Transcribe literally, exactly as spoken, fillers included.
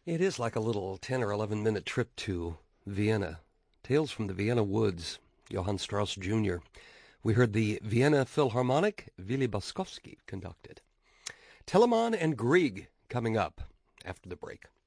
It is like a little ten or eleven minute trip to Vienna. Tales from the Vienna Woods, Johann Strauss Junior We heard the Vienna Philharmonic, Willy Boskovsky conducted. Telemann and Grieg coming up after the break.